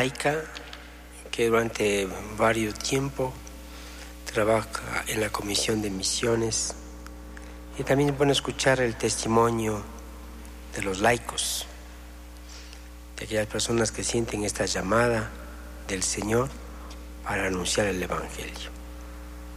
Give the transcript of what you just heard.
laica que durante varios tiempos trabaja en la Comisión de Misiones, y también es bueno escuchar el testimonio de los laicos, de aquellas personas que sienten esta llamada del Señor para anunciar el Evangelio.